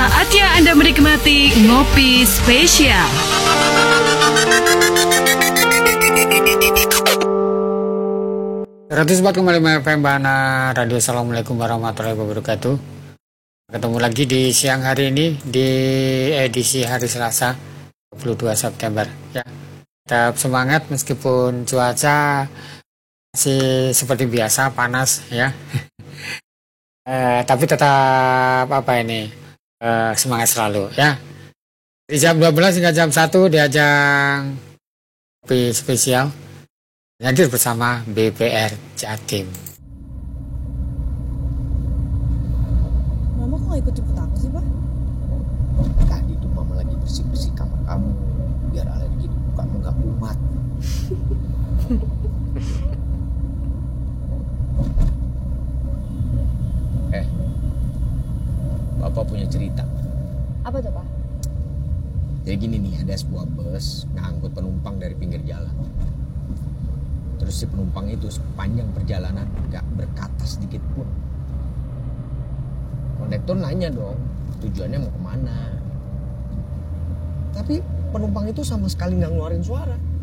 Saatnya Anda menikmati Ngopi Spesial. Ratus buat kembali FM Bahana Radio. Assalamualaikum warahmatullahi wabarakatuh. Ketemu lagi di siang hari ini di edisi hari Selasa 22 September ya. Tetap semangat meskipun cuaca masih seperti biasa panas ya. Tapi tetap semangat selalu ya. Di jam 12 hingga jam 1 di ajang Ngopi Spesial hadir bersama BPR Jatim. Mama kok gak ikut jemput aku sih, Pak? Tadi tuh mama lagi bersih-bersih kamar kamu biar alergi kamu gak kumat. Bapak punya cerita. Apa tuh, Pak? Jadi gini nih, ada sebuah bus ngangkut penumpang dari pinggir jalan. Terus si penumpang itu sepanjang perjalanan gak berkata sedikit pun. Kondektur nanya dong, tujuannya mau kemana. Tapi penumpang itu sama sekali gak ngeluarin suara.